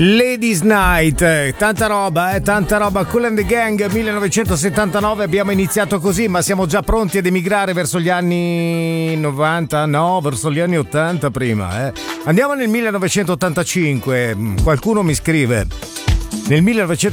Ladies Night, tanta roba, Kool and the Gang 1979, abbiamo iniziato così, ma siamo già pronti ad emigrare verso gli anni 90, no, verso gli anni 80 prima, Andiamo nel 1985, qualcuno mi scrive, nel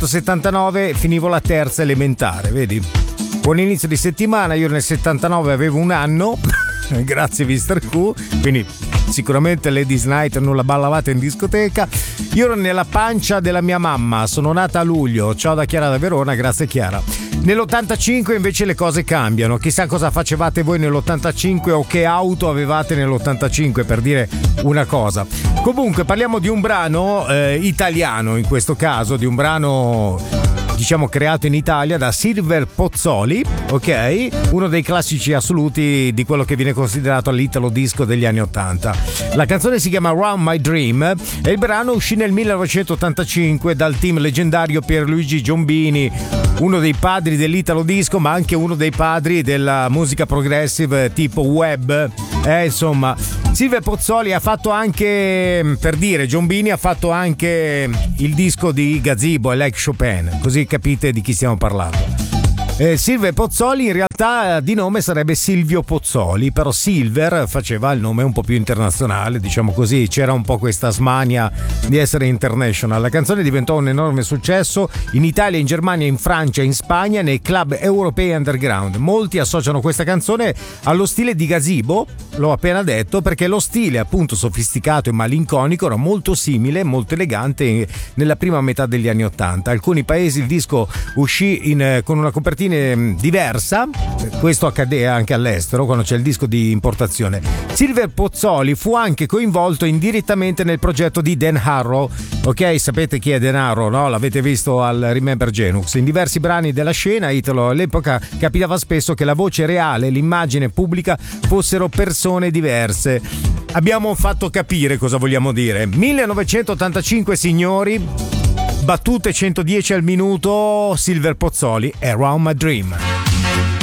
1979 finivo la terza elementare, vedi? Buon inizio di settimana, io nel 79 avevo un anno, grazie Mr. Q, quindi sicuramente Ladies Night non la ballavate in discoteca. Io ero nella pancia della mia mamma, sono nata a luglio, ciao da Chiara da Verona, grazie Chiara. Nell'85 invece le cose cambiano, chissà cosa facevate voi nell'85 o che auto avevate nell'85, per dire una cosa. Comunque parliamo di un brano italiano, in questo caso di un brano diciamo creato in Italia da Silver Pozzoli, ok? Uno dei classici assoluti di quello che viene considerato l'italo disco degli anni 80. La canzone si chiama Round My Dream e il brano uscì nel 1985 dal team leggendario Pierluigi Giombini, uno dei padri dell'italo disco ma anche uno dei padri della musica progressive tipo web. Insomma, Silver Pozzoli ha fatto anche, per dire, Giombini ha fatto anche il disco di Gazebo e Like Chopin, così capite di chi stiamo parlando. Silver Pozzoli in realtà di nome sarebbe Silvio Pozzoli, però Silver faceva il nome un po' più internazionale, diciamo così, c'era un po' questa smania di essere international. La canzone diventò un enorme successo in Italia, in Germania, in Francia, in Spagna, nei club europei underground. Molti associano questa canzone allo stile di Gazebo, l'ho appena detto, perché lo stile appunto sofisticato e malinconico era molto simile, molto elegante nella prima metà degli anni 80. Alcuni paesi il disco uscì con una copertina diversa, questo accade anche all'estero quando c'è il disco di importazione. Silver Pozzoli fu anche coinvolto indirettamente nel progetto di Dan Harrow, ok? Sapete chi è Dan Harrow, no? L'avete visto al Remember Genux. In diversi brani della scena italo all'epoca capitava spesso che la voce reale e l'immagine pubblica fossero persone diverse. Abbiamo fatto capire cosa vogliamo dire. 1985 signori, battute 110 al minuto, Silver Pozzoli e Round My Dream.